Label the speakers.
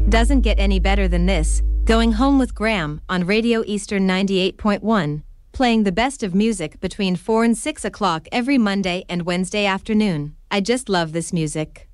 Speaker 1: Doesn't get any better than this. Going Home with Graham on Radio Eastern 98.1. Playing the best of music between 4 and 6 o'clock every Monday and Wednesday afternoon. I just love this music.